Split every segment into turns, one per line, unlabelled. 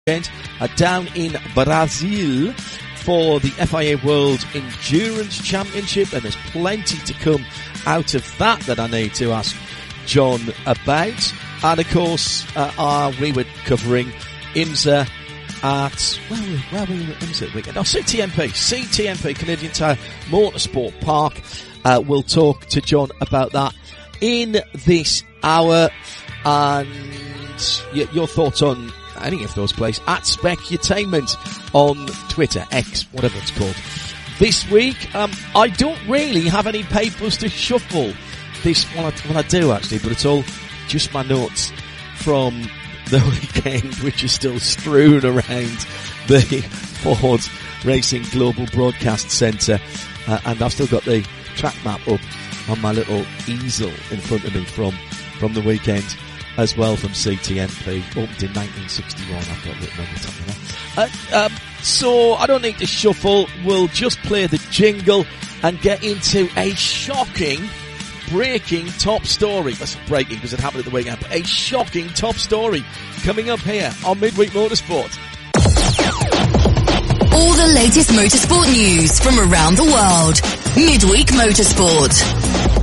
down in Brazil for the FIA World Endurance Championship, and there's plenty to come out of that I need to ask John about. And of course, we were covering IMSA at, where were we at IMSA at the weekend? CTMP, Canadian Tire Motorsport Park. We'll talk to John about that in this hour, and your thoughts on any of those places at Specutainment on Twitter, X, whatever it's called. This week, I don't really have any papers to shuffle this, well I do actually, but it's all just my notes from the weekend, which is still strewn around the Ford Racing Global Broadcast Centre, and I've still got the track map up on my little easel in front of me from the weekend as well, from CTMP, opened in 1961, I've got written on the top of that. So I don't need to shuffle, we'll just play the jingle and get into a shocking, breaking top story. That's breaking because it happened at the weekend, but a shocking top story coming up here on Midweek Motorsport.
All the latest motorsport news from around the world. Midweek Motorsport.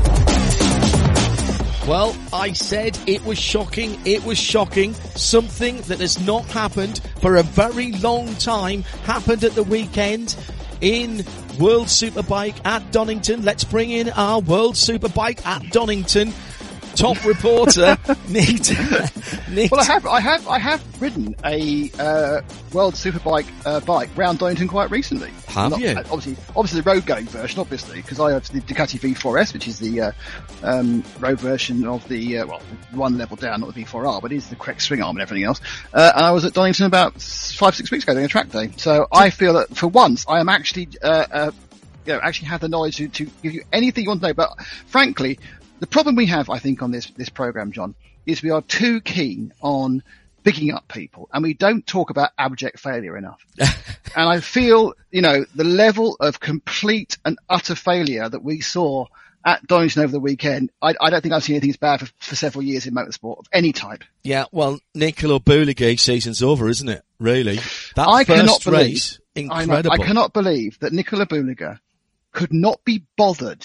Well, I said it was shocking. It was shocking. Something that has not happened for a very long time happened at the weekend in World Superbike at Donington. Let's bring in our World Superbike at Donington top reporter, Nick.
Well, I have ridden a World Superbike bike round Donington quite recently.
Have you?
Obviously the road going version, obviously, because I have the Ducati V4S, which is the road version of the one level down, not the V4R, but it is the correct swing arm and everything else. And I was at Donington about 5-6 weeks ago doing a track day. So I feel that for once I am actually actually have the knowledge to give you anything you want to know. But frankly, the problem we have, I think, on this program, John, is we are too keen on bigging up people, and we don't talk about abject failure enough. And I feel, the level of complete and utter failure that we saw at Donington over the weekend, I don't think I've seen anything as bad for several years in motorsport of any type.
Yeah, well, Nicola Bouligue season's over, isn't it? Really? That
I
first race, incredible.
I cannot believe that Nicola Bouligue could not be bothered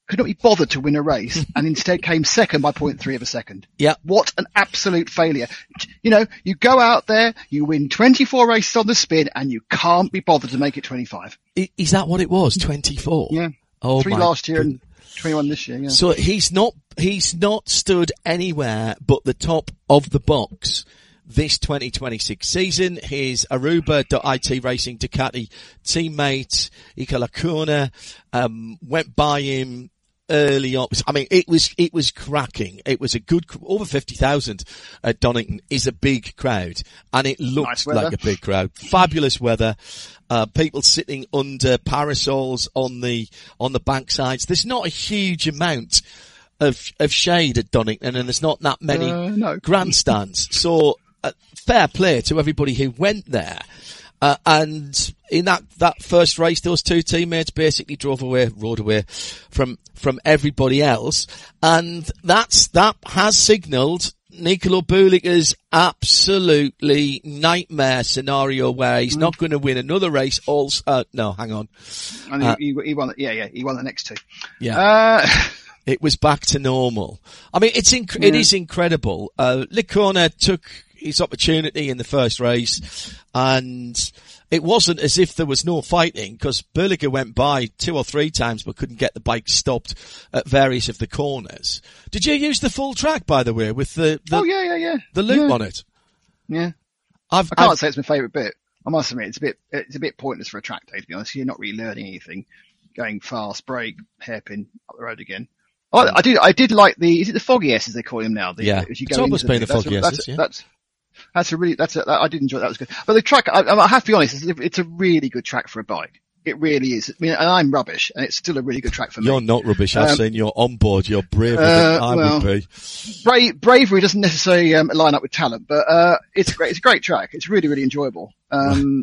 to win a race and instead came second by 0.3 of a second.
Yeah.
What an absolute failure. You go out there, you win 24 races on the spin and you can't be bothered to make it 25.
Is that what it was? 24?
Yeah.
Oh,
3 last year and 21 this year, yeah.
So he's not stood anywhere but the top of the box this 2026 season. His Aruba.it Racing Ducati teammate, Ika Lacuna, went by him early on. I mean, it was cracking. It was a good, over 50,000 at Donington is a big crowd, and it looked like a big crowd. Fabulous weather. People sitting under parasols on the banksides. There's not a huge amount of shade at Donington, and there's not that many grandstands. So, fair play to everybody who went there. And in that first race, those two teammates basically rode away from everybody else. And that has signalled Nicola Bouligue's absolutely nightmare scenario where he's not going to win another race. No, hang on.
And he won. He won the next two.
Yeah. It was back to normal. I mean, it is incredible. Licona took his opportunity in the first race, and it wasn't as if there was no fighting, because Bouligue went by 2 or 3 times but couldn't get the bike stopped at various of the corners. Did you use the full track, by the way, with the loop on it?
Yeah. I can't say it's my favourite bit. I must admit, it's a bit pointless for a track day, to be honest. You're not really learning anything. Going fast, brake, hairpin, up the road again. Oh, I did like is it the Foggy S as they call him now?
It's almost been the Foggy S, yeah.
I did enjoy that. That was good. But the track, I have to be honest, it's a really good track for a bike. It really is. I mean, and I'm rubbish, and it's still a really good track for me.
You're not rubbish. I've seen you're on board. You're braver than I would be.
Bravery doesn't necessarily line up with talent, but it's great. It's a great track. It's really, really enjoyable. You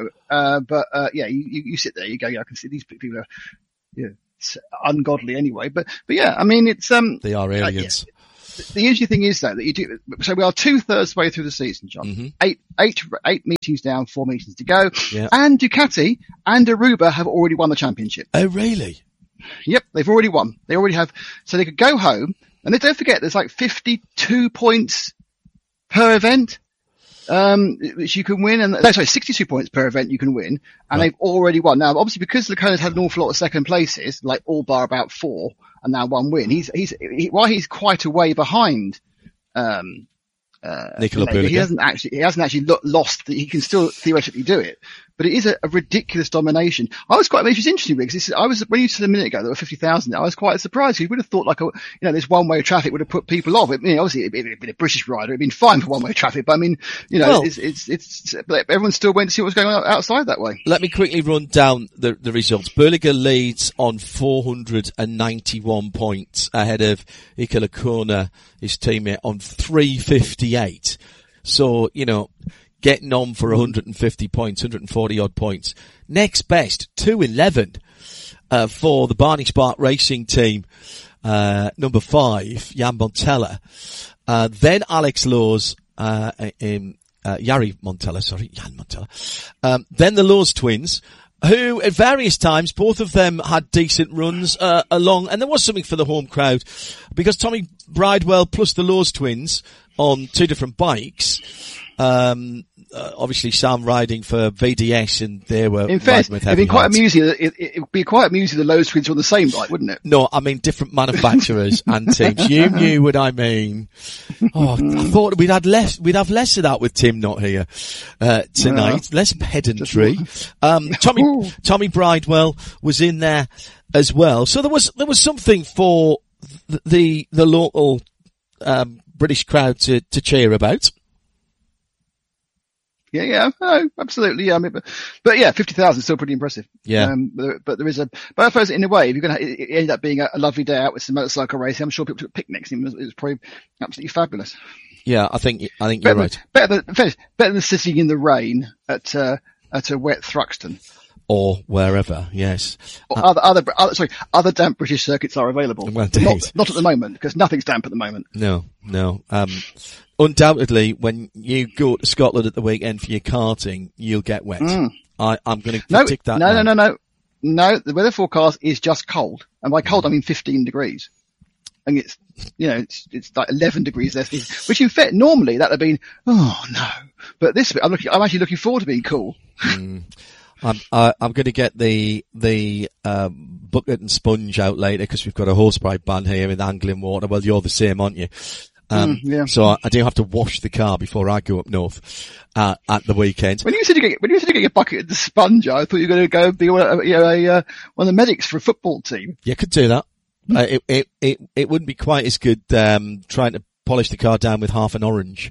sit there, you go, I can see these people are, it's ungodly anyway. But yeah, I mean, it's
they are aliens.
the interesting thing is though that you do. So we are 2/3 way through the season, John.
Mm-hmm.
Eight meetings down, 4 meetings to go.
Yeah.
And Ducati and Aruba have already won the championship.
Oh, really?
Yep, they've already won. They already have. So they could go home, and they don't forget there's like 52 points per event. Which you can win, and no, sorry, 62 points per event you can win, and they've already won. Now, obviously, because Lecona's had an awful lot of second places, like all bar about 4, and now 1 win. While he's quite a way behind,
Nicola Buliga.
he hasn't actually lost. He can still theoretically do it, but it is a ridiculous domination. It was interesting because when you said a minute ago there were 50,000, I was quite surprised. You would have thought this one-way traffic would have put people off. Obviously it'd been a British rider, it'd been fine for one-way traffic, but I mean, it's everyone still went to see what was going on outside that way.
Let me quickly run down the results. Buliga leads on 491 points ahead of Iker Lecona, his teammate, on 358. So, getting on for 150 points, 140 odd points. Next best, 211, for the Barney Spark Racing team, number 5, Jan Montella. Then Alex Laws, Jan Montella. Then the Laws twins, who at various times, both of them had decent runs, along, and there was something for the home crowd, because Tommy Bridewell plus the Laws twins on 2 different bikes, obviously Sam riding for VDS, and they were
in fact, it'd be quite amusing. It'd be quite amusing the Lowe's twins were on the same bike, wouldn't it?
No, I mean different manufacturers and teams. You knew what I mean. I thought we'd have less of that with Tim not here tonight. Less pedantry. Tommy Bridewell was in there as well, so there was something for the local British crowd to cheer about.
Yeah, no, absolutely. Yeah, I mean, but yeah, 50,000 is still pretty impressive.
Yeah.
But I suppose in a way, if you're it ended up being a lovely day out with some motorcycle racing, I'm sure people took picnics. It was probably absolutely fabulous.
Yeah, I think you're right.
Better than sitting in the rain at a wet Thruxton.
Or wherever, yes.
Or other damp British circuits are available.
Well,
not at the moment, because nothing's damp at the moment.
No. Undoubtedly, when you go to Scotland at the weekend for your karting, you'll get wet. I'm going to predict that.
No, the weather forecast is just cold. And by cold, I mean 15 degrees. And it's like 11 degrees less, which in fact, normally that would have been, oh no. But I'm actually looking forward to being cool.
I'm going to get the bucket and sponge out later, because we've got a horsebride ban here in Anglian Water. Well, you're the same, aren't you?
Yeah.
So I do have to wash the car before I go up north at the weekend.
When you said you get your bucket and the sponge, I thought you were going to go be one of the medics for a football team.
Yeah, could do that. It wouldn't be quite as good trying to polish the car down with half an orange.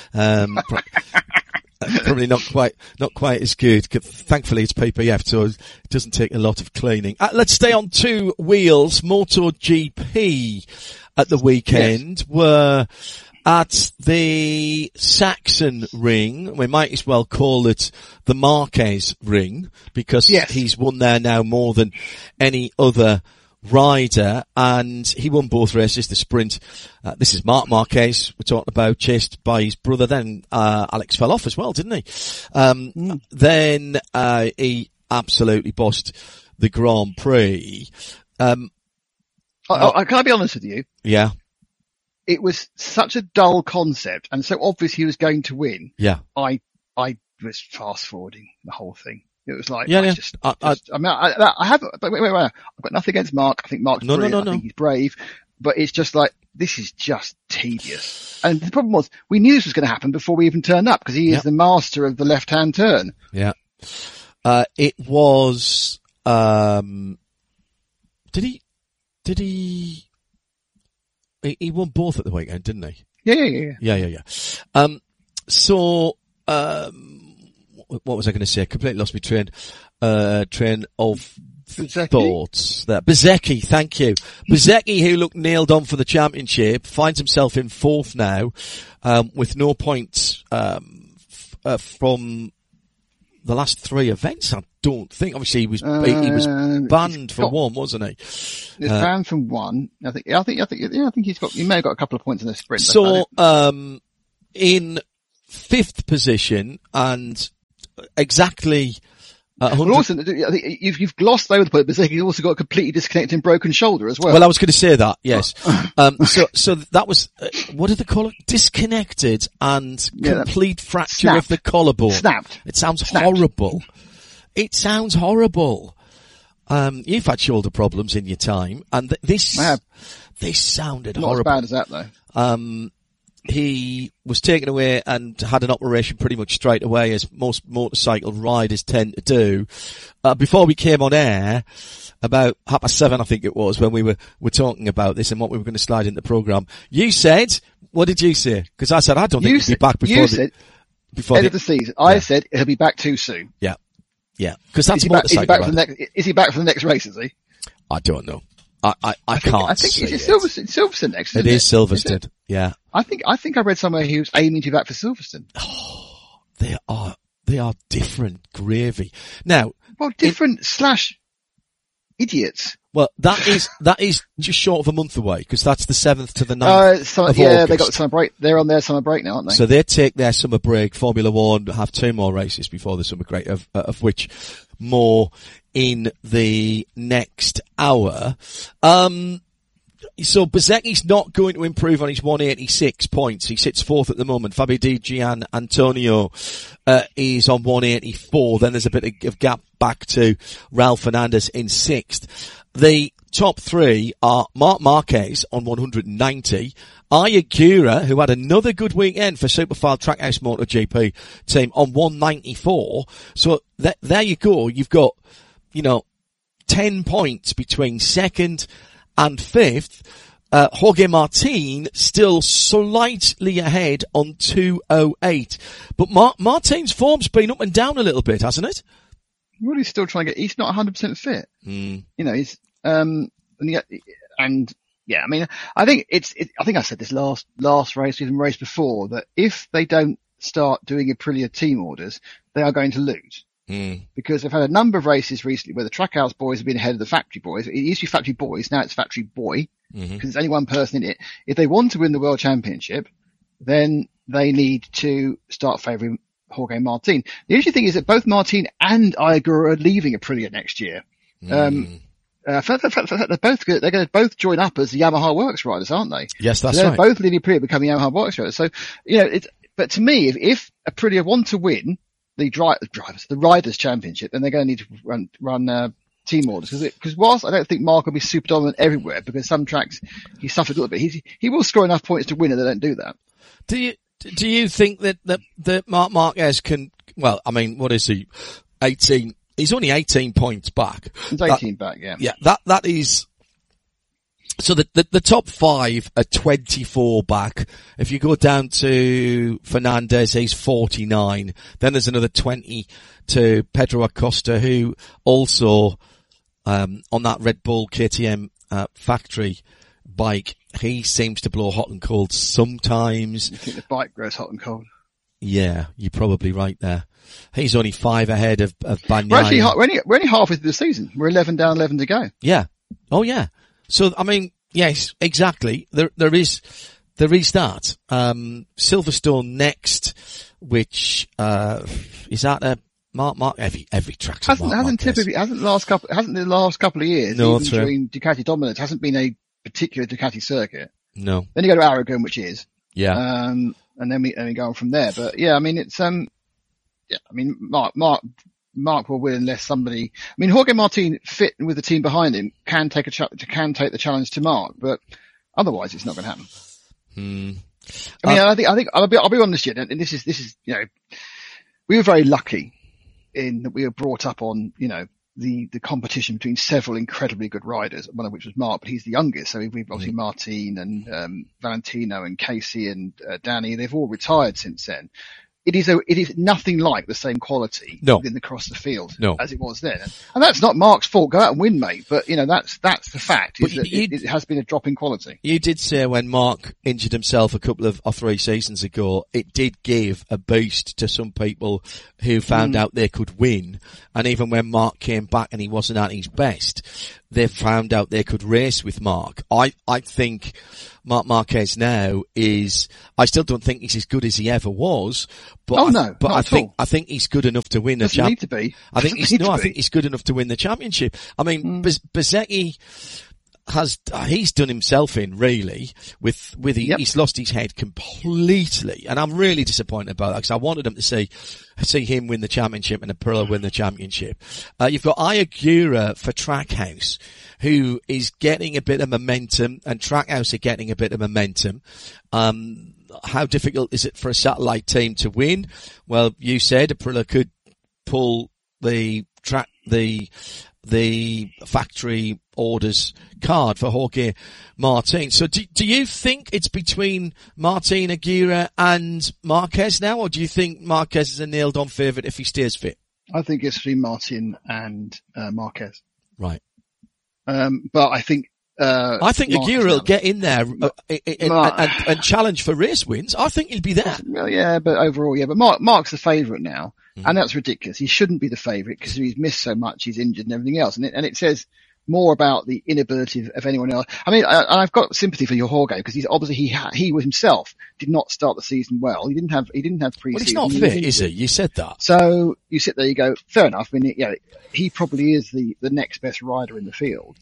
Probably not quite as good. Thankfully it's PPF, so it doesn't take a lot of cleaning. Let's stay on 2 wheels. MotoGP at the weekend were at the Saxon Ring. We might as well call it the Marquez Ring, because he's won there now more than any other rider, and he won both races. The sprint, this is Marc Marquez we're talking about, chased by his brother. Then Alex fell off as well, didn't he? Then he absolutely bossed the Grand Prix.
Can I be honest with you?
Yeah.
It was such a dull concept, and so obvious he was going to win.
Yeah.
I was fast forwarding the whole thing. It was like,
I
haven't, but wait, I've got nothing against Mark. I think Mark's brilliant. I think he's brave, but it's just like, this is just tedious. And the problem was, we knew this was going to happen before we even turned up, because he is the master of the left-hand turn. Yeah.
It was, did he won both at the weekend, didn't he?
Yeah.
So, what was I going to say? Completely lost my train of thoughts there. Bezzecchi, thank you. Bezzecchi, who looked nailed on for the championship, finds himself in 4th now, with no points, from the last 3 events, I don't think. Obviously, he was banned for one, wasn't he?
He was banned from one. I think he may have got a couple of points in the sprint.
So, in 5th position and exactly,
also, I think you've glossed over the point, but he's also got a completely disconnected and broken shoulder as well.
Well, I was going to say that, yes. So that was, what do they call it? Disconnected and complete fracture of the collarbone.
Snapped.
It sounds horrible. It sounds horrible. You've had shoulder problems in your time, and this sounded horrible.
Not as bad as that though.
He was taken away and had an operation pretty much straight away, as most motorcycle riders tend to do. Before we came on air, about 7:30, I think it was, when we were talking about this and what we were going to slide in the program, you said, what did you say? Because I said, I don't think he'll be back before
end of the season. I said he'll be back too soon.
Yeah. Yeah. Because that's motorcycle.
Is he back for the next race, is he?
I don't know. I can't.
I think it's Silverstone next.
It is Silverstone. Yeah.
I think I read somewhere he was aiming to be back for Silverstone.
Oh, they are different gravy. Now,
well, different idiots.
Well, that is just short of a month away, because that's the 7th to the 9th of August.
They got summer break. They're on their summer break now, aren't they?
So they take their summer break. Formula One have 2 more races before the summer break, of which more in the next hour. So Bezzecchi's not going to improve on his 186 points. He sits 4th at the moment. Fabio Di Gian Antonio is on 184. Then there's a bit of gap back to Raul Fernandez in 6th. The top 3 are Marc Marquez on 190. Ayagura, who had another good weekend for Superfile Trackhouse MotoGP team, on 194. So there you go. You've got, 10 points between 2nd and 5th. Jorge Martin still slightly ahead on 208. But Martin's form's been up and down a little bit, hasn't it?
Well, he's still trying to he's not 100% fit. He's, I think I think I said this last race, even race before, that if they don't start doing Aprilia team orders, they are going to lose. Because they've had a number of races recently where the Trackhouse boys have been ahead of the factory boys. It used to be factory boys, now it's factory boy, because there's only one person in it. If they want to win the world championship, then they need to start favouring Jorge Martin. The interesting thing is that both Martin and Ayagura are leaving Aprilia next year. They're going to both join up as the Yamaha Works riders, aren't they?
Yes, that's
they're
right.
Both leaving Aprilia, becoming Yamaha Works riders. So, but to me, if Aprilia want to win the Riders Championship, then they're going to need to run team orders. Because whilst I don't think Mark will be super dominant everywhere, because some tracks he suffered a little bit, he will score enough points to win, and they don't do that.
Do you think that Marc Marquez can? Well, I mean, what is he? 18. He's only 18 points back.
He's 18 back, yeah.
Yeah, that is. So the top 5 are 24 back. If you go down to Fernandez, he's 49. Then there's another 20 to Pedro Acosta, who also, on that Red Bull KTM, factory bike, he seems to blow hot and cold sometimes.
You think the bike grows hot and cold?
Yeah, you're probably right there. He's only 5 ahead of Bagnaia.
We're only halfway through the season. We're 11 down, 11 to go.
Yeah. Oh yeah. So, I mean, yes, exactly. There is that. Silverstone next, which, is that a Mark, every track's a Mark
hasn't the last couple of years,
no,
even during Ducati dominance, hasn't been a particular Ducati circuit.
No.
Then you go to Aragon, which is.
Yeah.
And then we go on from there. But yeah, I mean, it's, Mark will win unless somebody, Jorge Martin fit with the team behind him can take the challenge to Mark, but otherwise it's not going to happen. I think I'll be honest here, and this is, we were very lucky in that we were brought up on, the competition between several incredibly good riders, one of which was Mark, but he's the youngest. So we've obviously Martin and, Valentino and Casey and, Danny, they've all retired since then. it is nothing like the same quality across the field as it was then. And that's not Mark's fault. Go out and win, mate. But, that's the fact. It has been a drop in quality.
You did say when Mark injured himself a couple of or 3 seasons ago, it did give a boost to some people who found out they could win. And even when Mark came back and he wasn't at his best, they found out they could race with Mark. I think Marc Marquez now I still don't think he's as good as he ever was, but I think he's good enough to win the championship.
Doesn't need to be.
I think he's good enough to win the championship. I mean, Bezzecchi he's done himself in really he's lost his head completely, and I'm really disappointed about that because I wanted him to see him win the championship and Aprilia win the championship. You've got Ayagura for Trackhouse, who is getting a bit of momentum, and Trackhouse are getting a bit of momentum. How difficult is it for a satellite team to win? Well, you said Aprilia could pull the factory orders card for Jorge Martin. So do you think it's between Martin, Aguirre and Marquez now, or do you think Marquez is a nailed on favourite if he stays fit?
I think it's between Martin and Marquez.
Right.
But I think
Aguirre will get in there and challenge for race wins. I think he'll be there.
Well, yeah, but overall, yeah. But Mark's the favourite now, and that's ridiculous. He shouldn't be the favourite because he's missed so much, he's injured and everything else. And it says more about the inability of anyone else. I mean, I've got sympathy for your Jorge because he's obviously he himself did not start the season well. He didn't have pre-season.
Well, he's not fit, is he? You said that.
So you sit there, you go, fair enough. I mean, he probably is the next best rider in the field.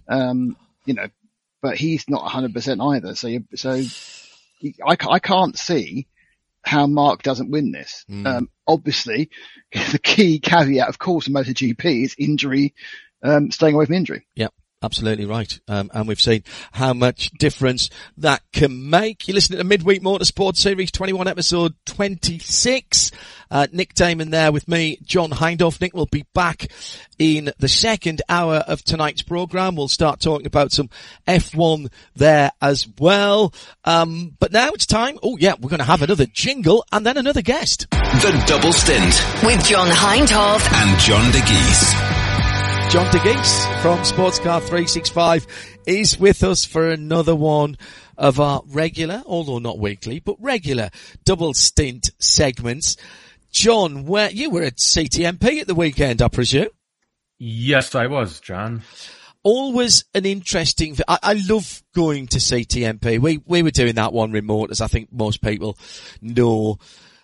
But he's not 100% either. So I can't see how Mark doesn't win this. Obviously, the key caveat, of course, in MotoGP is injury, staying away from injury.
Yep. Absolutely right. And we've seen how much difference that can make. You're listening to Midweek Motorsport Series 21, episode 26. Nick Damon there with me, John Hindhaugh. Nick will be back in the second hour of tonight's programme. We'll start talking about some F1 there as well. But now it's time. Oh yeah, we're going to have another jingle and then another guest.
The Double Stint with John Hindhaugh
and John de Geese.
John de Geese from Sportscar 365 is with us for another one of our regular, although not weekly, but regular double stint segments. John, where you were at CTMP at the weekend, I presume?
Yes, I was, John.
Always an interesting, I love going to CTMP. We were doing that one remote, as I think most people know.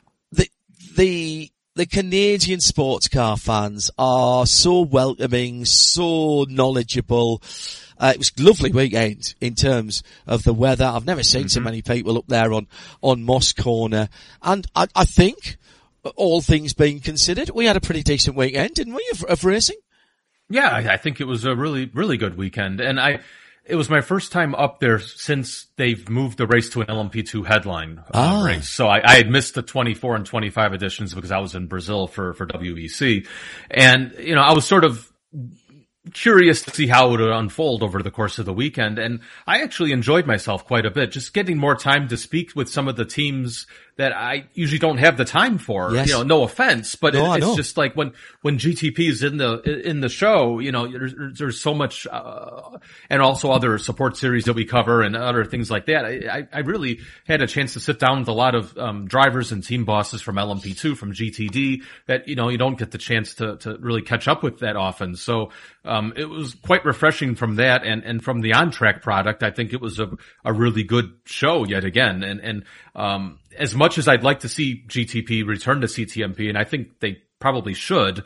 The Canadian sports car fans are so welcoming, so knowledgeable. It was a lovely weekend in terms of the weather. I've never seen so many people up there on Moss Corner. And I think, all things being considered, we had a pretty decent weekend, didn't we, of racing?
Yeah, I think it was a really, really good weekend. And it was my first time up there since they've moved the race to an LMP2 headline race. So I had missed the 24 and 25 editions because I was in Brazil for WEC. And, I was sort of curious to see how it would unfold over the course of the weekend. And I actually enjoyed myself quite a bit, just getting more time to speak with some of the teams that I usually don't have the time for.
Yes.
No offense, but it's just like when GTP is in the show, there's so much, and also other support series that we cover and other things like that. I really had a chance to sit down with a lot of, drivers and team bosses from LMP2, from GTD that, you don't get the chance to really catch up with that often. So, it was quite refreshing from that and from the on-track product. I think it was a really good show yet again. And as much as I'd like to see GTP return to CTMP, and I think they probably should,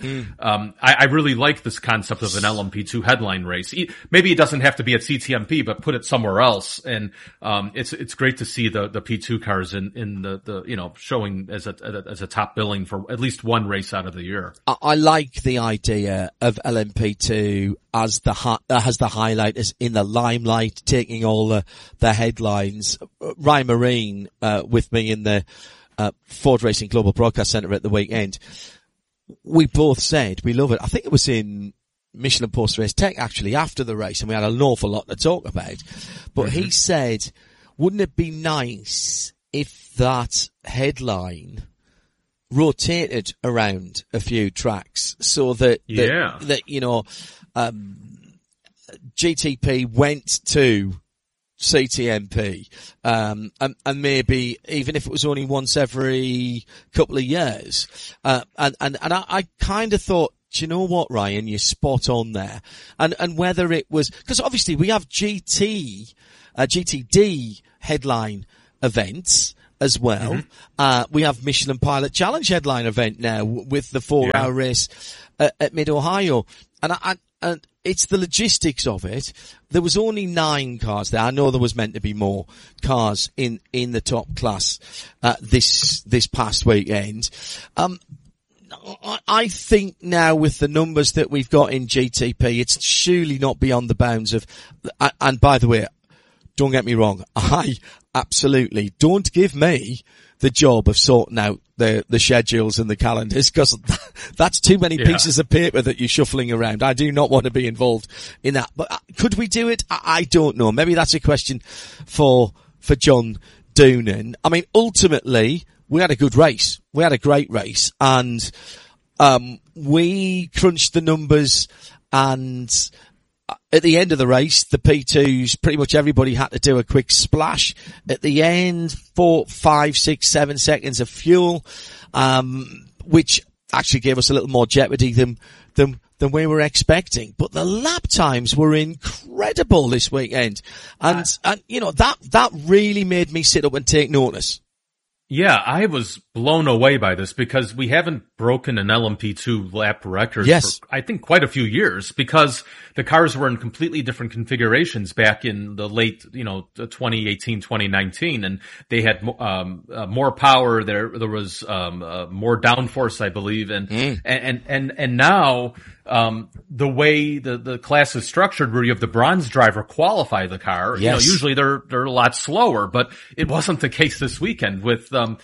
I really like this concept of an LMP2 headline race. Maybe it doesn't have to be at CTMP, but put it somewhere else. And, it's great to see the P2 cars in the showing as a top billing for at least one race out of the year.
I like the idea of LMP2 as the highlight, as in the limelight, taking all the headlines. Ryan Marine, with me in the, Ford Racing Global Broadcast Centre at the weekend. We both said we love it. I think it was in Michelin Post Race Tech actually after the race, and we had an awful lot to talk about. But he said, wouldn't it be nice if that headline rotated around a few tracks so that GTP went to CTMP, and maybe even if it was only once every couple of years, and I kind of thought, do you know what, Ryan, you're spot on there. And whether it was, because obviously we have GTD headline events as well. Mm-hmm. We have Michelin Pilot Challenge headline event now with the 4-hour race at Mid-Ohio. And it's the logistics of it. There was only 9 cars there. I know there was meant to be more cars in the top class, this past weekend. I think now with the numbers that we've got in GTP, it's surely not beyond the bounds of, and by the way, don't get me wrong, I absolutely don't give me the job of sorting out the schedules and the calendars, because that's too many pieces of paper that you're shuffling around. I do not want to be involved in that. But could we do it? I don't know. Maybe that's a question for John Doonan. I mean, ultimately, we had a good race. We had a great race, and we crunched the numbers, and at the end of the race, the P2s, pretty much everybody had to do a quick splash. At the end, 4, 5, 6, 7 seconds of fuel, which actually gave us a little more jeopardy than we were expecting. But the lap times were incredible this weekend. And you know, that really made me sit up and take notice.
Yeah, I was blown away by this because we haven't broken an LMP2 lap record for, I think, quite a few years, because the cars were in completely different configurations back in the late, 2018, 2019, and they had more power. There was more downforce, I believe, and now the way the class is structured, where you have the bronze driver qualify the car, usually they're a lot slower, but it wasn't the case this weekend with the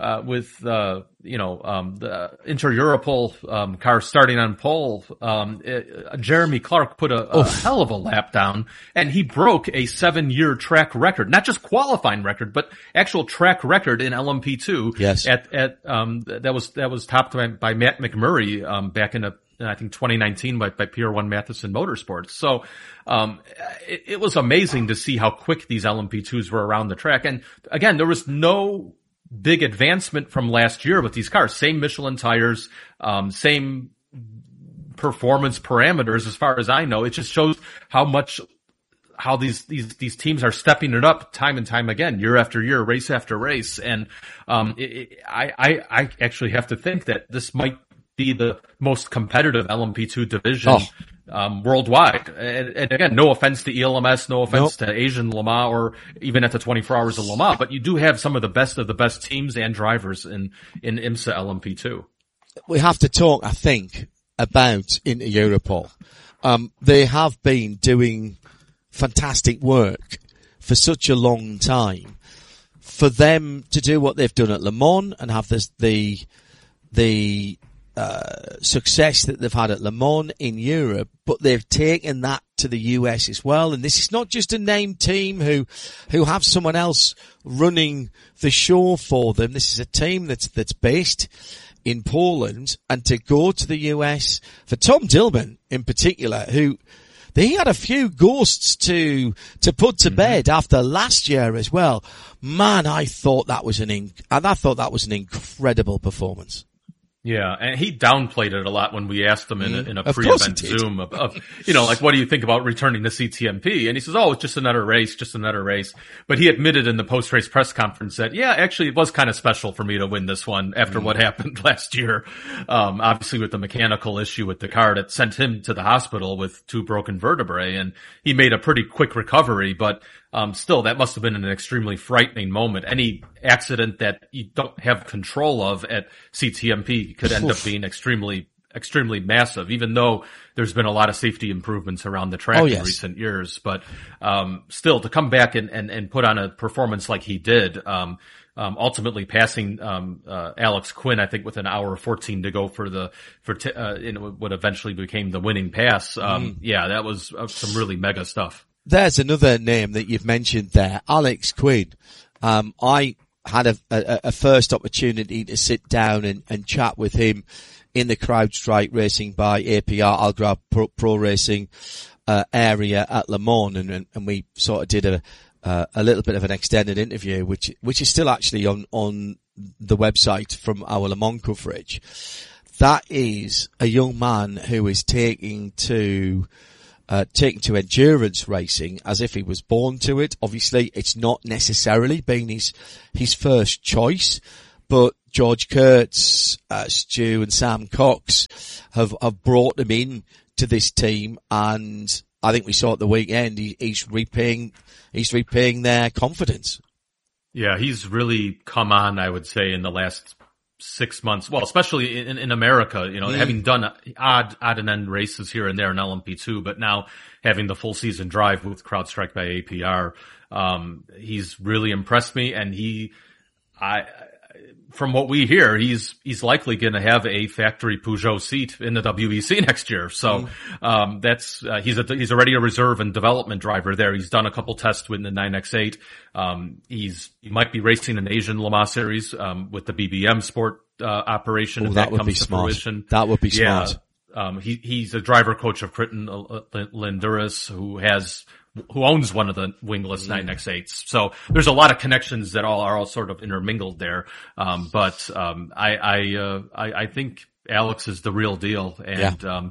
Inter-Europol car starting on pole. Jeremy Clark put a hell of a lap down, and he broke a 7-year track record, not just qualifying record, but actual track record in LMP2.
Yes.
That was topped by Matt McMurray back in I think 2019 by PR1 Matheson Motorsports. So, it was amazing to see how quick these LMP2s were around the track. And again, there was no big advancement from last year with these cars. Same Michelin tires, same performance parameters as far as I know. It just shows how these teams are stepping it up time and time again, year after year, race after race. And, I actually have to think that this might be the most competitive LMP2 division worldwide. And again, no offense to ELMS, no offense to Asian Le Mans, or even at the 24 Hours of Le Mans, but you do have some of the best teams and drivers in IMSA LMP2.
We have to talk, I think, about Inter-Europol. They have been doing fantastic work for such a long time. For them to do what they've done at Le Mans and have the success that they've had at Le Mans in Europe, but they've taken that to the US as well. And this is not just a named team who have someone else running the show for them. This is a team that's based in Poland, and to go to the US for Tom Dillman in particular, he had a few ghosts to put to bed after last year as well. Man, I thought that was an incredible performance.
Yeah, and he downplayed it a lot when we asked him in a pre-event Zoom of like, what do you think about returning to CTMP? And he says, it's just another race. But he admitted in the post-race press conference that, yeah, actually it was kind of special for me to win this one after what happened last year. Obviously with the mechanical issue with the car that sent him to the hospital with 2 broken vertebrae, and he made a pretty quick recovery, but still, that must have been an extremely frightening moment. Any accident that you don't have control of at CTMP could end up being extremely, extremely massive, even though there's been a lot of safety improvements around the track in recent years. But still, to come back and put on a performance like he did, ultimately passing Alex Quinn, I think, with an hour 14 to go for what eventually became the winning pass. That was some really mega stuff.
There's another name that you've mentioned there, Alex Quinn. I had a first opportunity to sit down and chat with him in the CrowdStrike Racing by APR Algarve Pro Racing area at Le Mans, and we sort of did a little bit of an extended interview, which is still actually on the website from our Le Mans coverage. That is a young man who is taking to endurance racing as if he was born to it. Obviously, it's not necessarily been his first choice, but George Kurtz, Stu and Sam Cox have brought him in to this team, and I think we saw at the weekend he's repaying their confidence.
Yeah, he's really come on, I would say, in the last 6 months. Well, especially in America, having done odd and end races here and there in LMP2, but now having the full season drive with CrowdStrike by APR, he's really impressed me, and from what we hear, he's likely going to have a factory Peugeot seat in the WEC next year. So, he's already a reserve and development driver there. He's done a couple tests with the 9X8. He might be racing an Asian Le Mans series, with the BBM Sport, operation.
If that comes to fruition. That would be smart.
He's a driver coach of Crichton Linduris, who owns one of the wingless 9X8s. So there's a lot of connections that are all sort of intermingled there. But I think Alex is the real deal. And,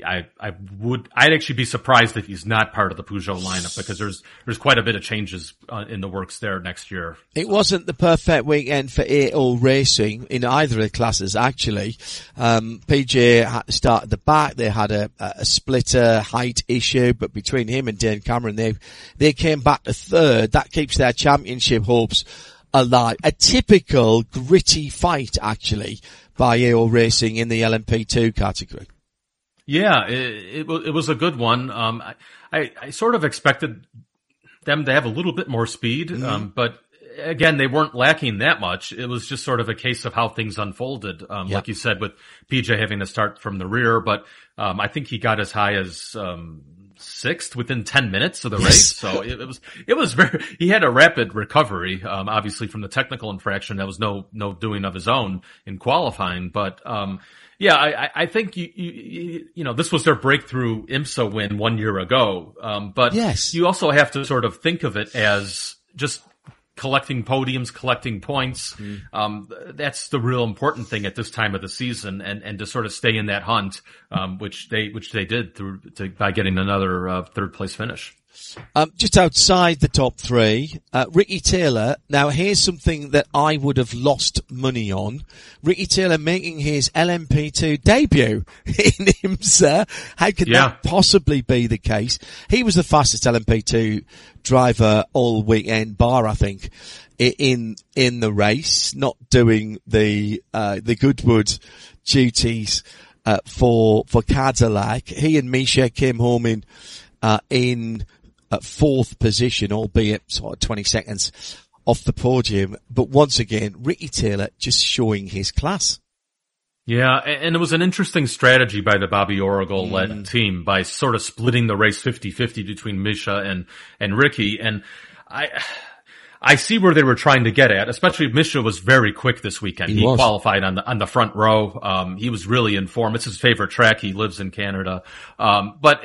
I'd actually be surprised if he's not part of the Peugeot lineup, because there's quite a bit of changes in the works there next year.
It wasn't the perfect weekend for AO Racing in either of the classes, actually. PJ had to start at the back. They had a splitter height issue, but between him and Dane Cameron, they came back to third. That keeps their championship hopes alive. A typical gritty fight, actually, by AO Racing in the LMP2 category.
Yeah, it was a good one. I sort of expected them to have a little bit more speed, but again, they weren't lacking that much. It was just sort of a case of how things unfolded. Like you said, with PJ having to start from the rear, but I think he got as high as sixth within 10 minutes of the race. So it was he had a rapid recovery, obviously from the technical infraction. That was no doing of his own in qualifying, but yeah, I think this was their breakthrough IMSA win 1 year ago. But you also have to sort of think of it as just collecting podiums, collecting points. That's the real important thing at this time of the season, and to sort of stay in that hunt, which they did by getting another third place finish.
Just outside the top three, Ricky Taylor. Now here's something that I would have lost money on. Ricky Taylor making his LMP2 debut in IMSA. How could that possibly be the case? He was the fastest LMP2 driver all weekend, bar I think, in the race, not doing the Goodwood duties, for Cadillac. He and Misha came home in fourth position, albeit sort of 20 seconds off the podium. But once again, Ricky Taylor just showing his class.
Yeah, and it was an interesting strategy by the Bobby Oragle-led team by sort of splitting the race 50-50 between Misha and Ricky. And I see where they were trying to get at, especially Misha was very quick this weekend. He qualified on the front row. He was really in form. It's his favorite track. He lives in Canada. But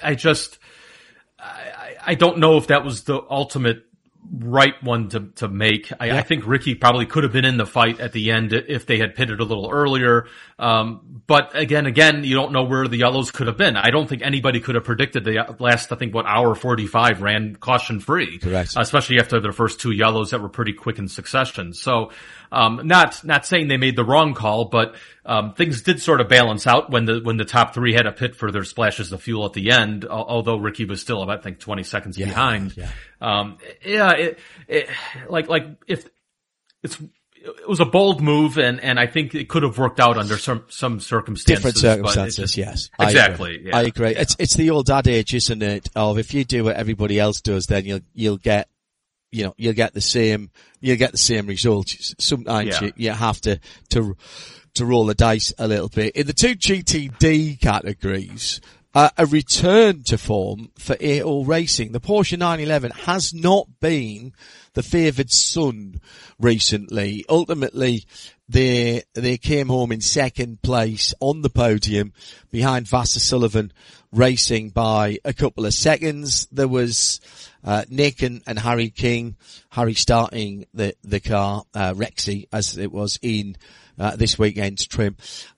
I don't know if that was the ultimate right one to make. I think Ricky probably could have been in the fight at the end if they had pitted a little earlier. But again, you don't know where the yellows could have been. I don't think anybody could have predicted the last, hour 45 ran caution free.
Correct.
Especially after their first two yellows that were pretty quick in succession. So, not saying they made the wrong call, but, things did sort of balance out when the top three had a pit for their splashes of fuel at the end, although Ricky was still, 20 seconds behind. It was a bold move, and I think it could have worked out under some circumstances.
Different circumstances, yes.
Exactly.
I agree. It's the old adage, isn't it? Of if you do what everybody else does, then you'll get the same results. Sometimes you have to roll the dice a little bit. In the two GTD categories, a return to form for AO Racing. The Porsche 911 has not been the favoured son recently. Ultimately, they came home in second place on the podium behind Vassar Sullivan Racing by a couple of seconds. There was Nick and Harry King, Harry starting the car, Rexy as it was in this weekend's trim.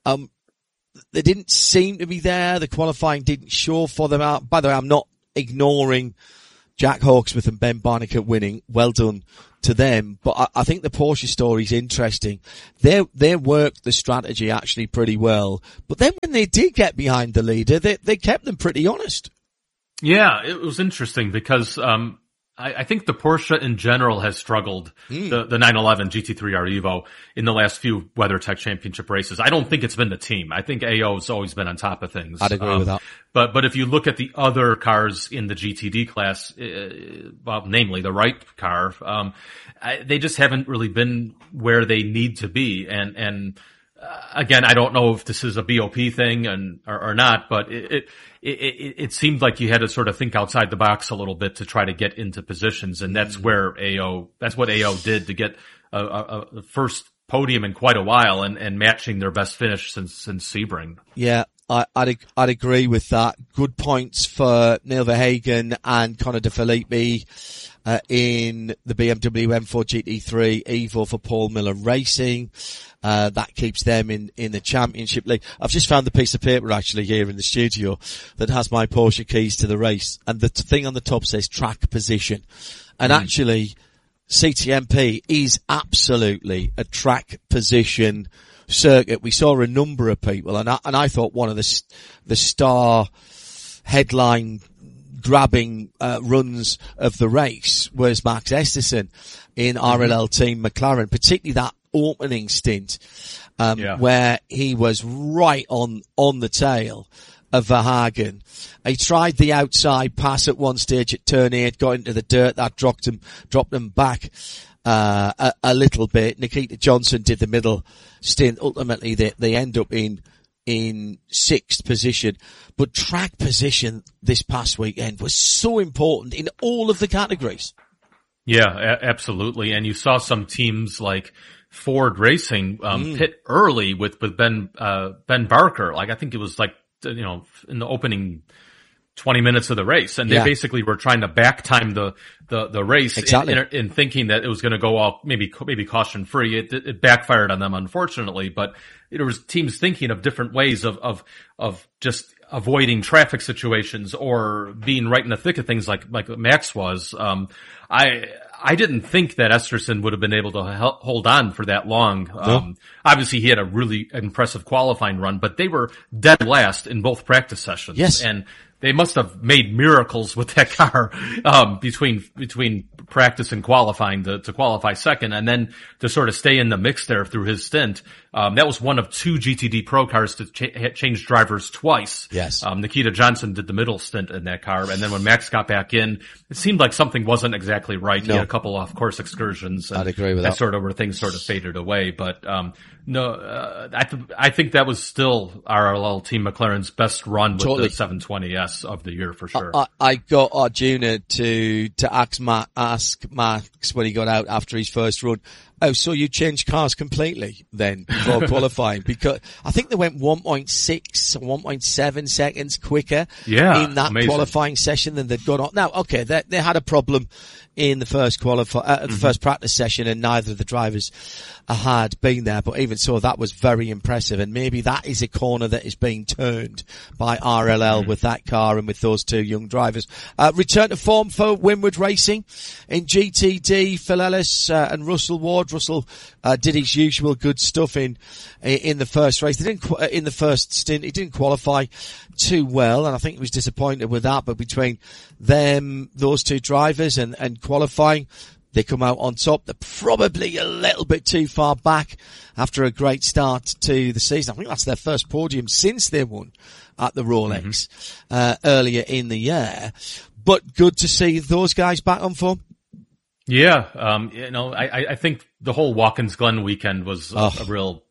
They didn't seem to be there. The qualifying didn't show for them out. By the way, I'm not ignoring Jack Hawksworth and Ben Barnicle winning. Well done to them. But I think the Porsche story is interesting. They worked the strategy actually pretty well. But then when they did get behind the leader, they kept them pretty honest.
Yeah, it was interesting because, I think the Porsche in general has struggled, the 911 GT3R Evo in the last few WeatherTech Championship races. I don't think it's been the team. I think AO's always been on top of things.
I'd agree with that.
But if you look at the other cars in the GTD class, well, namely the Wright car, they just haven't really been where they need to be. And again, I don't know if this is a BOP thing or not, but it seemed like you had to sort of think outside the box a little bit to try to get into positions. And that's where that's what AO did to get a first podium in quite a while and matching their best finish since Sebring.
Yeah. I'd agree with that. Good points for Neil Verhagen and Conor De Filippi, in the BMW M4 GT3 Evo for Paul Miller Racing. That keeps them in the Championship League. I've just found the piece of paper actually here in the studio that has my Porsche keys to the race. And the thing on the top says track position. And actually, CTMP is absolutely a track position circuit. We saw a number of people, and I thought one of the star headline grabbing runs of the race was Max Esterson in RLL Team McLaren, particularly that opening stint where he was right on the tail of Verhagen. He tried the outside pass at one stage at turn 8, got into the dirt, that dropped him back a little bit. Nikita Johnson did the middle stint. Ultimately, they end up in sixth position. But track position this past weekend was so important in all of the categories.
Yeah, absolutely. And you saw some teams like Ford Racing pit early with Ben Barker. Like I think it was like in the opening 20 minutes of the race, and they basically were trying to back time the race in thinking that it was going to go off maybe caution free. It backfired on them, unfortunately, but there was teams thinking of different ways of just avoiding traffic situations or being right in the thick of things like Max was. I didn't think that Esterson would have been able to hold on for that long. Obviously he had a really impressive qualifying run, but they were dead last in both practice sessions.
Yes.
And they must have made miracles with that car, between practice and qualifying to qualify second and then to sort of stay in the mix there through his stint. That was one of two GTD Pro cars to change drivers twice.
Yes.
Nikita Johnson did the middle stint in that car. And then when Max got back in, it seemed like something wasn't exactly right.
No.
He had a couple off course excursions.
I'd agree with that.
Sort of where things sort of faded away. But, I think that was still RLL Team McLaren's best run with the 720S of the year for sure.
I got Arjuna to ask Max when he got out after his first run, oh, so you changed cars completely then before qualifying? Because I think they went 1.6 or 1.7 seconds quicker in that qualifying session than they'd gone on. Now, okay, they had a problem in the first the first practice session, and neither of the drivers had been there, but even so, that was very impressive, and maybe that is a corner that is being turned by RLL with that car and with those two young drivers. Return to form for Winward Racing in GTD. Phil Ellis and Russell Ward. Russell did his usual good stuff in the first race. In the first stint, he didn't qualify too well, and I think he was disappointed with that. But between those two drivers and qualifying, they come out on top. They're probably a little bit too far back after a great start to the season. I think that's their first podium since they won at the Rolex earlier in the year. But good to see those guys back on form.
Yeah, I think the whole Watkins Glen weekend was a real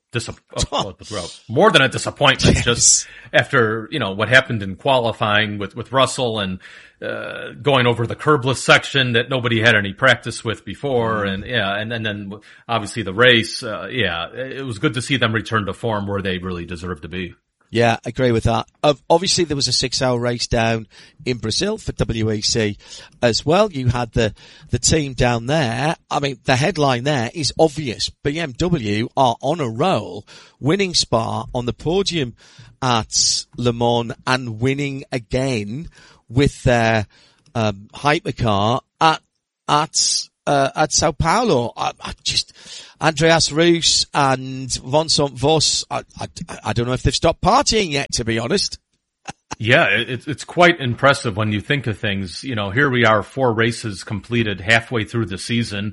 more than a disappointment. Yes. Just after, what happened in qualifying with Russell and, going over the curbless section that nobody had any practice with before. And then obviously the race, it was good to see them return to form where they really deserve to be.
Yeah, I agree with that. Obviously there was a 6-hour race down in Brazil for WEC as well. You had the team down there. I mean, the headline there is obvious. BMW are on a roll, winning Spa, on the podium at Le Mans, and winning again with their hypercar at Sao Paulo. Andreas Roos and Vincent Voss, I don't know if they've stopped partying yet, to be honest.
Yeah, it's quite impressive when you think of things. Here we are, 4 races completed halfway through the season.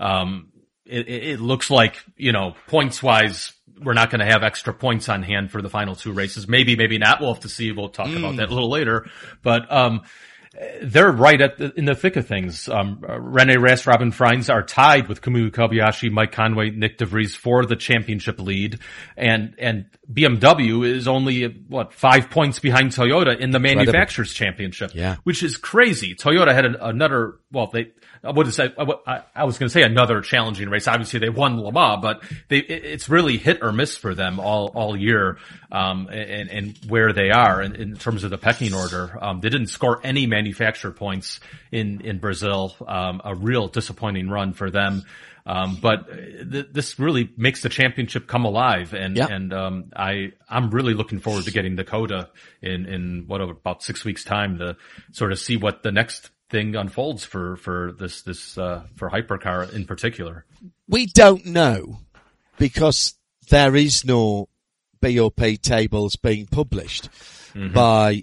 It looks like, points wise, we're not going to have extra points on hand for the final 2 races. Maybe not. We'll have to see. We'll talk about that a little later. But, they're right in the thick of things. Rene Rast, Robin Freins are tied with Kamui Kobayashi, Mike Conway, Nick DeVries for the championship lead. And BMW is only, 5 points behind Toyota in the manufacturers championship.
Yeah.
Which is crazy. Toyota had another, I was going to say another challenging race. Obviously they won Le Mans, but it's really hit or miss for them all year, and where they are in terms of the pecking order. They didn't score any manufacturer points in Brazil. A real disappointing run for them. But this really makes the championship come alive. And I'm really looking forward to getting Dakota in about 6 weeks time to sort of see what the next thing unfolds for this for hypercar in particular. We
don't know because there is no BOP tables being published by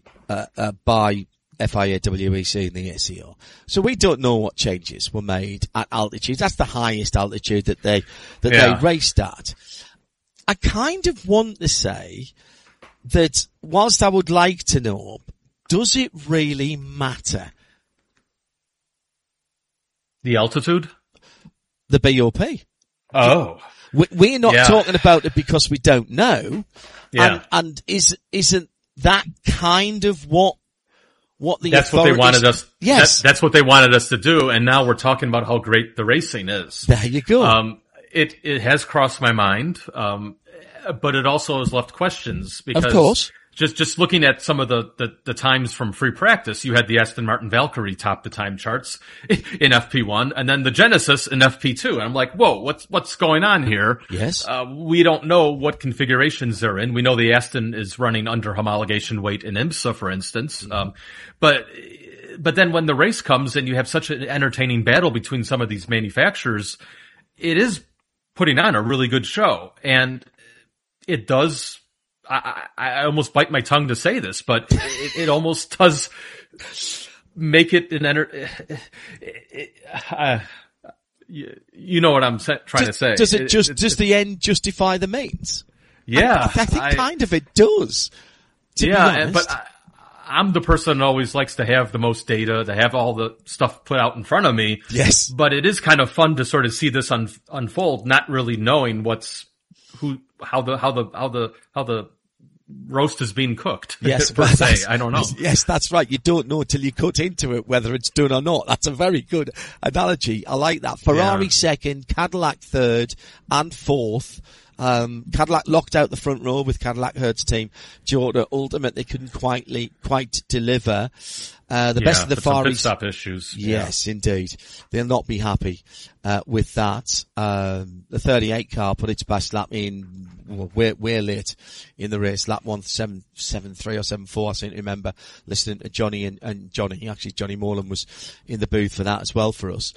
FIA, WEC and the SEO. So we don't know what changes were made at altitude. That's the highest altitude that they raced at. I kind of want to say that whilst I would like to know, does it really matter?
The altitude?
The BOP.
Oh.
We're not talking about it because we don't know. Yeah. And isn't that kind of what the
That's what they wanted us.
Yes.
That's what they wanted us to do. And now we're talking about how great the racing is.
There you go.
It has crossed my mind. But it also has left questions because. Of
course.
Just looking at some of the times from free practice, you had the Aston Martin Valkyrie top the time charts in FP1 and then the Genesis in FP2. And I'm like, whoa, what's going on here?
Yes.
We don't know what configurations they're in. We know the Aston is running under homologation weight in IMSA, for instance. But then when the race comes and you have such an entertaining battle between some of these manufacturers, it is putting on a really good show. And it does, I almost bite my tongue to say this, but it almost does make it you know what I'm trying to say.
Does does the end justify the means?
Yeah.
I think kind of it does.
But I'm the person that always likes to have the most data, to have all the stuff put out in front of me.
Yes.
But it is kind of fun to sort of see this unfold, not really knowing how the roast is being cooked.
Yes,
per se. I don't know.
Yes, that's right. You don't know until you cut into it whether it's done or not. That's a very good analogy. I like that. Ferrari second, Cadillac third and fourth. Cadillac locked out the front row with Cadillac Hertz team. Georgia ultimately couldn't quite deliver. The best of the Far East.
Stop issues.
Yes, indeed. They'll not be happy, with that. The 38 car put its best lap in, we're late in the race. Lap 1:7.73 or 7:4, I seem to remember listening to Johnny and Johnny. Actually, Johnny Morland was in the booth for that as well for us.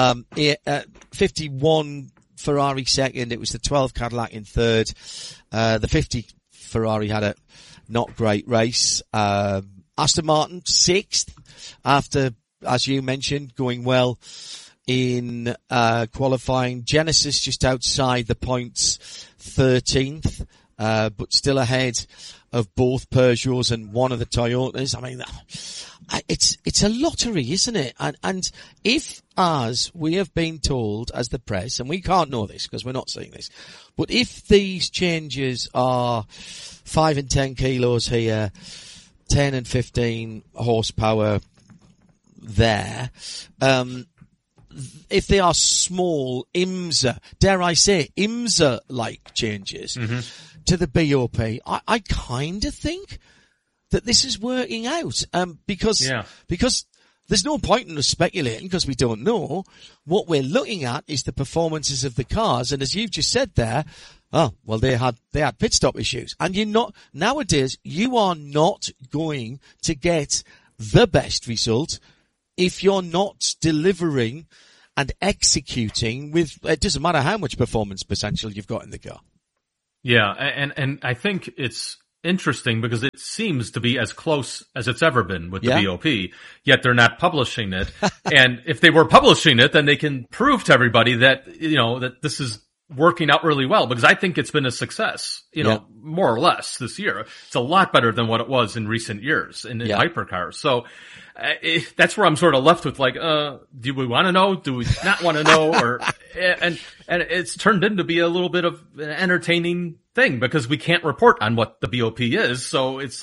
51 Ferrari second. It was the 12 Cadillac in third. The 50 Ferrari had a not great race. Aston Martin sixth after, as you mentioned, going well in qualifying. Genesis just outside the points, 13th, but still ahead of both Peugeots and one of the Toyotas. I mean, it's a lottery, isn't it? And if, as we have been told as the press, and we can't know this because we're not seeing this, but if these changes are 5 and 10 kilos here, 10 and 15 horsepower there, if they are small IMSA, dare I say, IMSA-like changes to the BOP, I kind of think that this is working out, because there's no point in us speculating because we don't know. What we're looking at is the performances of the cars, and as you've just said there, they had pit stop issues, and nowadays you are not going to get the best result if you're not delivering and executing with, it doesn't matter how much performance potential you've got in the car.
Yeah, and I think it's interesting because it seems to be as close as it's ever been with the BOP, yet they're not publishing it. And if they were publishing it, then they can prove to everybody that, that this is working out really well, because I think it's been a success, more or less this year. It's a lot better than what it was in recent years in hypercars. So that's where I'm sort of left with do we want to know? Do we not want to know? Or, and it's turned into be a little bit of an entertaining thing because we can't report on what the BOP is. So it's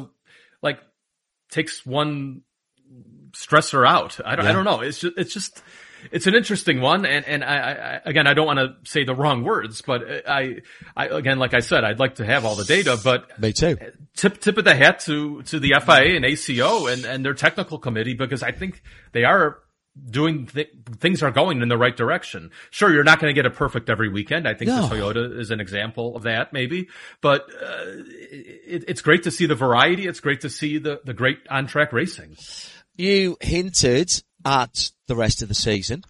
takes one stressor out. I don't know. It's an interesting one, and I again, I don't want to say the wrong words, but I again, like I said, I'd like to have all the data, but
me too.
Tip of the hat to the FIA and ACO and their technical committee, because I think they are doing things are going in the right direction. Sure, you're not going to get it perfect every weekend. I think the Toyota is an example of that, maybe, but it's great to see the variety. It's great to see the great on-track racing.
You hinted at the rest of the season.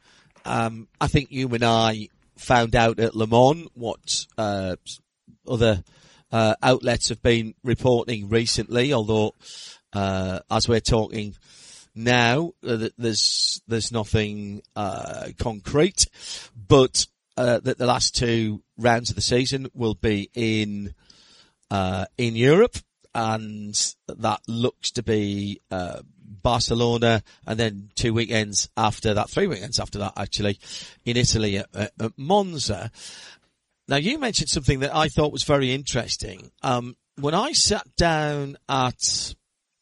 I think you and I found out at Le Mans what other outlets have been reporting recently, although as we're talking now, there's nothing concrete, but that the last two rounds of the season will be in Europe, and that looks to be Barcelona, and then 2 weekends after that, 3 weekends after that, actually, in Italy at Monza. Now, you mentioned something that I thought was very interesting. When I sat down at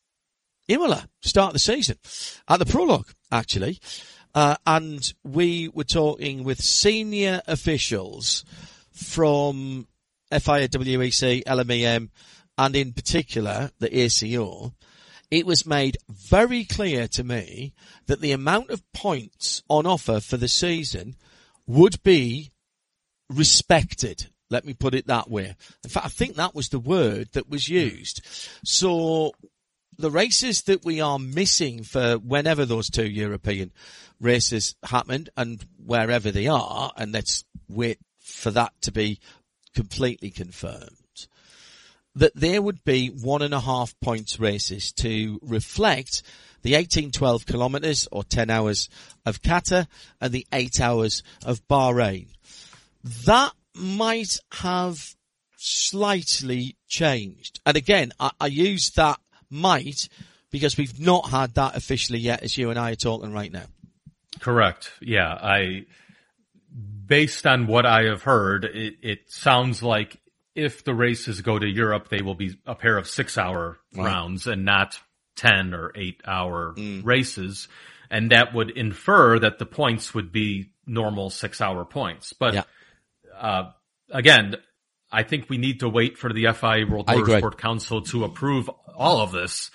Imola, start of the season, at the prologue, actually, and we were talking with senior officials from FIA, WEC, LMEM, and in particular, the ACO, it was made very clear to me that the amount of points on offer for the season would be respected. Let me put it that way. In fact, I think that was the word that was used. So the races that we are missing for whenever those two European races happened and wherever they are, and let's wait for that to be completely confirmed, that there would be 1.5 points races to reflect the 18-12 kilometres or 10 hours of Qatar and the 8 hours of Bahrain. That might have slightly changed. And again, I use that might because we've not had that officially yet, as you and I are talking right now.
Correct. Yeah. Based on what I have heard, it sounds like if the races go to Europe, they will be a pair of 6-hour rounds and not 10 or 8-hour races. And that would infer that the points would be normal 6-hour points. But, again, I think we need to wait for the FIA World Motorsport Council to approve all of this.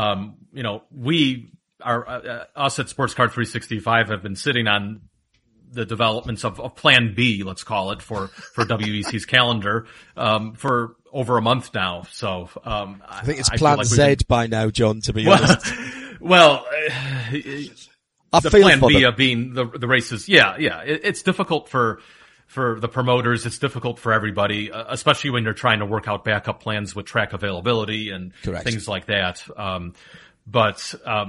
We are, us at Sports Car 365 have been sitting on the developments of Plan B, let's call it, for WEC's calendar, for over a month now. So,
I think it's Plan Z by now, John, to be honest.
Well, the Plan B being the races. Yeah. It's difficult for the promoters. It's difficult for everybody, especially when you're trying to work out backup plans with track availability and things like that. But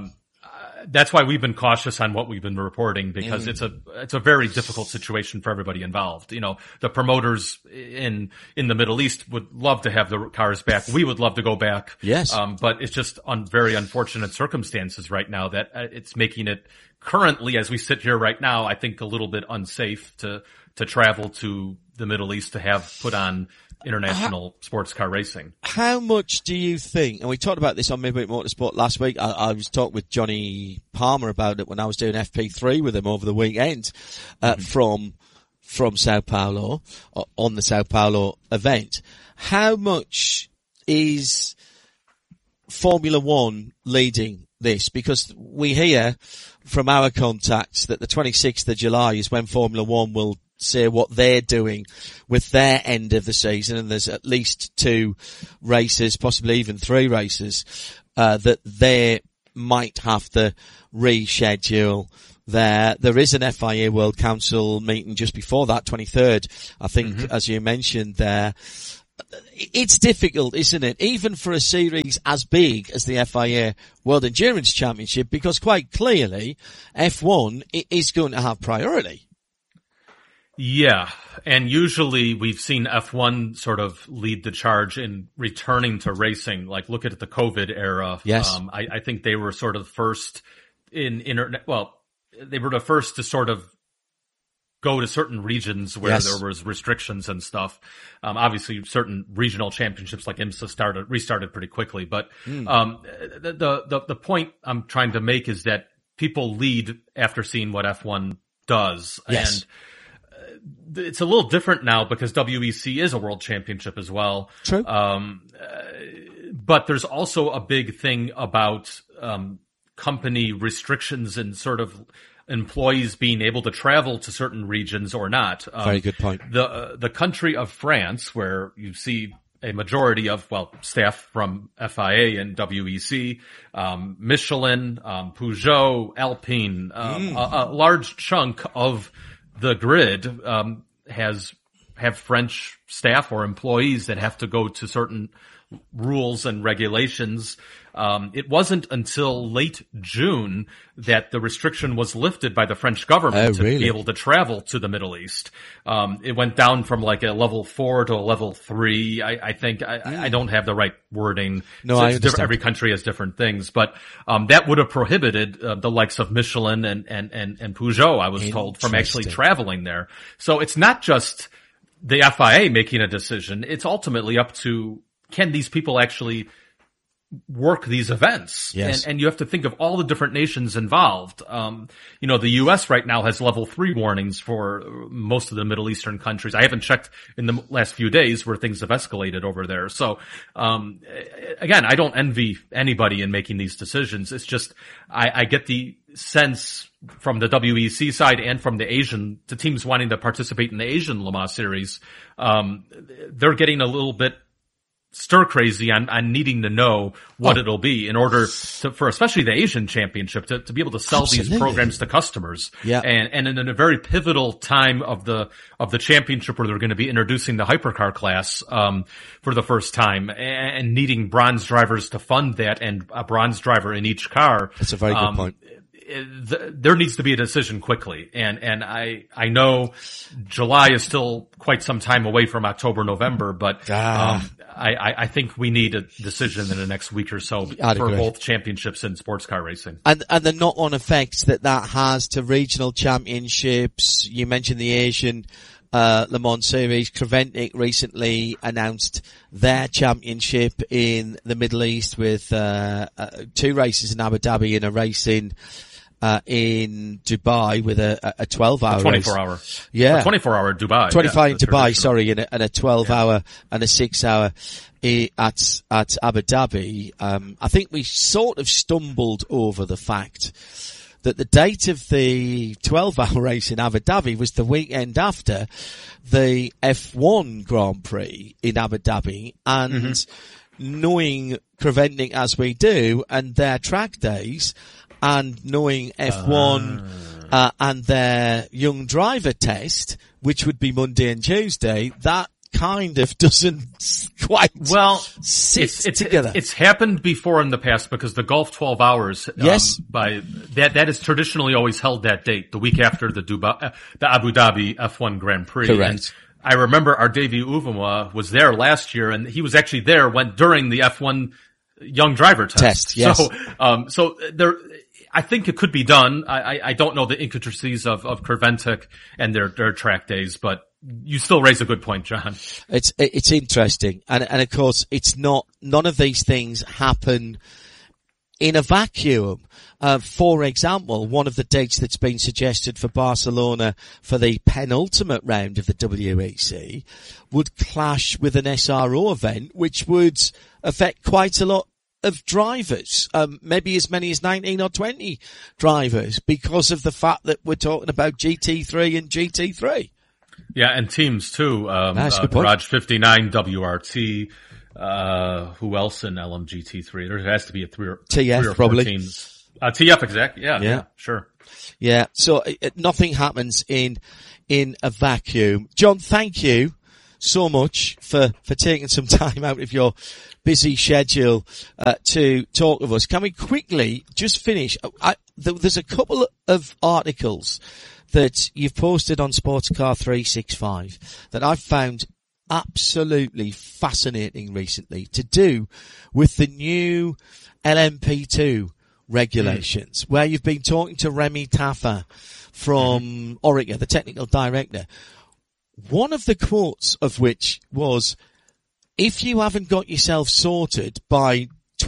that's why we've been cautious on what we've been reporting, because it's a very difficult situation for everybody involved. You know, the promoters in the Middle East would love to have the cars back. We would love to go back.
Yes.
But it's just very unfortunate circumstances right now that it's making it currently, as we sit here right now, I think a little bit unsafe to travel to the Middle East to have put on international sports car racing.
How much do you think, and we talked about this on Midweek Motorsport last week, I was talking with Johnny Palmer about it when I was doing FP3 with him over the weekend, from Sao Paulo, on the Sao Paulo event. How much is Formula One leading this? Because we hear from our contacts that the 26th of July is when Formula One will say what they're doing with their end of the season, and there's at least 2 races, possibly even 3 races, that they might have to reschedule there. There is an FIA World Council meeting just before that, 23rd, I think, as you mentioned there. It's difficult, isn't it? Even for a series as big as the FIA World Endurance Championship, because quite clearly F1 is going to have priority.
Yeah, and usually we've seen F1 sort of lead the charge in returning to racing. Like, look at the COVID era.
Yes.
I think they were sort of first in internet. Well, they were the first to sort of go to certain regions where there was restrictions and stuff. Obviously certain regional championships like IMSA restarted pretty quickly, but, the point I'm trying to make is that people lead after seeing what F1 does.
Yes.
And it's a little different now because WEC is a world championship as well.
True.
But there's also a big thing about, company restrictions and sort of employees being able to travel to certain regions or not.
Very good point.
The country of France, where you see a majority of, staff from FIA and WEC, Michelin, Peugeot, Alpine, a large chunk of the grid, have French staff or employees that have to go to certain rules and regulations. It wasn't until late June that the restriction was lifted by the French government to be able to travel to the Middle East. It went down from like a level 4 to a level 3. I think I don't have the right wording.
No, I understand.
Every country has different things, but that would have prohibited the likes of Michelin and Peugeot, I was told, from actually traveling there. So it's not just the FIA making a decision. It's ultimately up to, can these people actually work these events?
Yes.
And you have to think of all the different nations involved. The US right now has level 3 warnings for most of the Middle Eastern countries. I haven't checked in the last few days where things have escalated over there. So, again, I don't envy anybody in making these decisions. It's just, I get the sense from the WEC side and from the teams wanting to participate in the Asian Le Mans series, they're getting a little bit stir crazy on needing to know what it'll be in order for especially the Asian championship to be able to sell these programs to customers.
Yeah.
And in a very pivotal time of the championship where they're going to be introducing the hypercar class, for the first time and needing bronze drivers to fund that and a bronze driver in each car.
That's a very good point.
There needs to be a decision quickly. And I know July is still quite some time away from October, November, but, I think we need a decision in the next week or so for both championships and sports car racing.
And the knock-on effects that has to regional championships. You mentioned the Asian Le Mans series. Creventic recently announced their championship in the Middle East with 2 races in Abu Dhabi and a race in Dubai with a 12-hour
24-hour.
Yeah.
24-hour Dubai.
25 in Dubai, sorry, and a 12-hour and a 6-hour at Abu Dhabi. I think we sort of stumbled over the fact that the date of the 12-hour race in Abu Dhabi was the weekend after the F1 Grand Prix in Abu Dhabi, and knowing Creventic as we do and their track days, and knowing F1 and their young driver test, which would be Monday and Tuesday, that kind of doesn't quite sit together.
It's happened before in the past because the Gulf 12 Hours,
yes,
that is traditionally always held that date, the week after the Abu Dhabi F1 Grand Prix.
Correct.
And I remember our Davey Uvuma was there last year, and he was actually there during the F1 young driver test.
Yes.
So there, I think it could be done. I don't know the intricacies of Creventic and their track days, but you still raise a good point, John.
It's interesting. And of course, none of these things happen in a vacuum. For example, one of the dates that's been suggested for Barcelona for the penultimate round of the WEC would clash with an SRO event, which would affect quite a lot of drivers, maybe as many as 19 or 20 drivers, because of the fact that we're talking about GT3 and GT3.
Yeah, and teams too. Garage 59, WRT, who else in LMGT3? There has to be three or four
probably.
Teams. TF, exact. Yeah, sure.
Yeah, so nothing happens in a vacuum. John, thank you so much for taking some time out of your busy schedule to talk with us. Can we quickly just finish? There's a couple of articles that you've posted on Sportscar 365 that I've found absolutely fascinating recently, to do with the new LMP2 regulations, where you've been talking to Remy Taffa from Orica, the technical director. One of the quotes of which was, if you haven't got yourself sorted by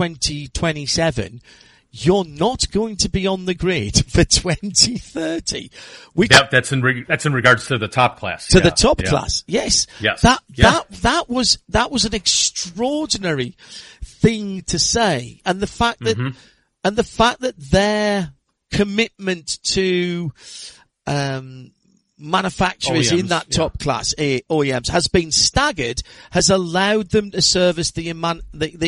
2027, you're not going to be on the grid for 2030.
That's in regards to the top class.
To the top class. Yes.
Yes.
That was an extraordinary thing to say. And the fact that, their commitment to, manufacturers OEMs, in that top class OEMs has been staggered, has allowed them to service the amount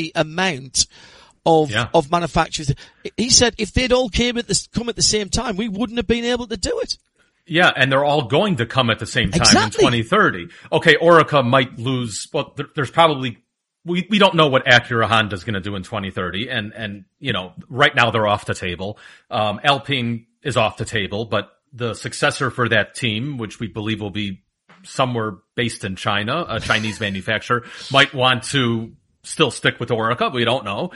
of manufacturers. He said if they'd all come at the same time, we wouldn't have been able to do it.
Yeah, and they're all going to come at the same time in 2030. Okay, Orica might lose, but there's probably, we don't know what Acura Honda's going to do in 2030, and right now they're off the table. Alpine is off the table, but the successor for that team, which we believe will be somewhere based in China, a Chinese manufacturer, might want to still stick with Orica. We don't know.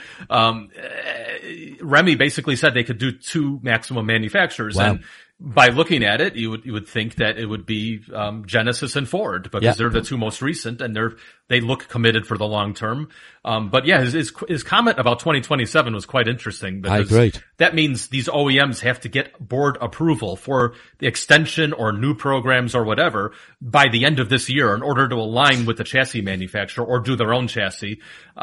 Remy basically said they could do 2 maximum manufacturers.
Wow.
And by looking at it, you would think that it would be Genesis and Ford, because they're the 2 most recent, and they look committed for the long term. But yeah, his comment about 2027 was quite interesting, because
I agree.
That means these OEMs have to get board approval for the extension or new programs or whatever by the end of this year in order to align with the chassis manufacturer or do their own chassis.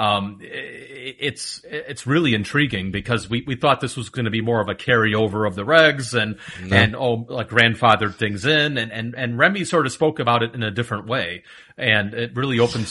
It's really intriguing, because we thought this was going to be more of a carryover of the regs and like grandfathered things in, and Remy sort of spoke about it in a different way, and it really opened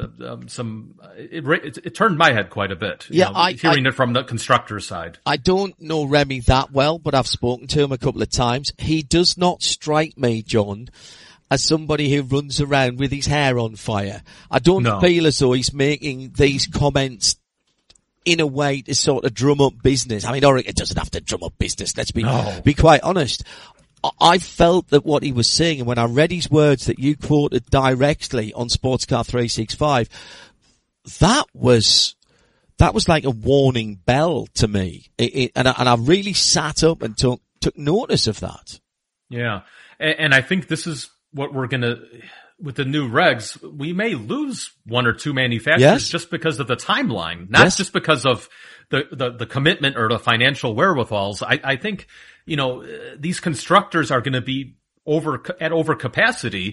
it turned my head quite a bit. Hearing it from the constructor side.
I don't know Remy that well, but I've spoken to him a couple of times. He does not strike me, John, as somebody who runs around with his hair on fire. I don't feel as though he's making these comments in a way to sort of drum up business. I mean, Orica doesn't have to drum up business, let's be quite honest. I felt that what he was saying, and when I read his words that you quoted directly on Sportscar 365, that was like a warning bell to me. And I really sat up and took notice of that.
Yeah. And I think this is what we're with the new regs, we may lose 1 or 2 manufacturers just because of the timeline, not just because of the commitment or the financial wherewithals. I think, these constructors are going to be over capacity.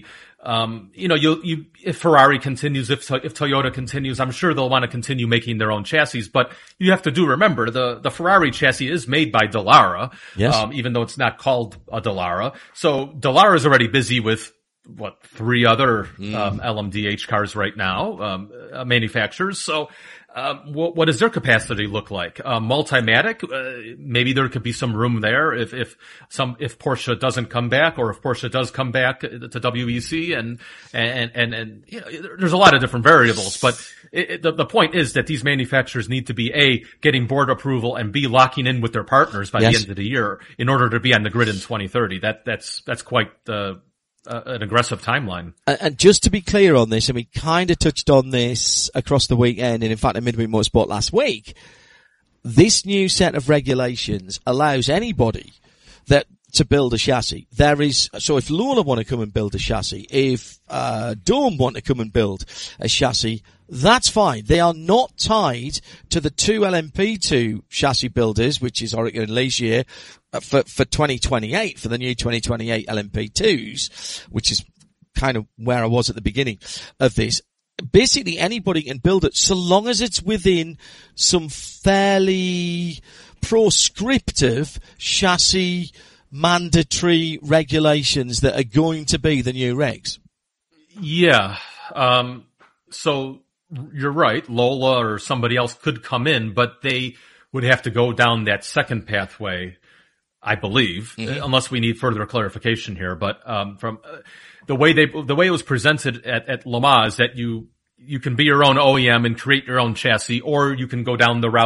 If Ferrari continues, if Toyota continues, I'm sure they'll want to continue making their own chassis, but you have to remember the Ferrari chassis is made by Dallara, even though it's not called a Dallara. So Dallara is already busy with 3 other LMDH cars right now, manufacturers. So what does their capacity look like? Multimatic, maybe there could be some room there if Porsche doesn't come back, or if Porsche does come back to WEC, and you know, there's a lot of different variables, but the point is that these manufacturers need to be A, getting board approval, and B, locking in with their partners by the end of the year in order to be on the grid in 2030. That's quite an aggressive timeline.
And just to be clear on this, and we kind of touched on this across the weekend, and in fact in Midweek Motorsport last week, this new set of regulations allows anybody to build a chassis. So if Lawler want to come and build a chassis, if Daum want to come and build a chassis, that's fine. They are not tied to the two LMP2 chassis builders, which is Oreca and Ligier, for 2028, for the new 2028 LMP2s, which is kind of where I was at the beginning of this. Basically, anybody can build it so long as it's within some fairly proscriptive chassis mandatory regulations that are going to be the new regs.
Yeah. So you're right. Lola or somebody else could come in, but they would have to go down that second pathway, I believe, unless we need further clarification here. But from the way it was presented at Le Mans, that you can be your own OEM and create your own chassis, or you can go down the route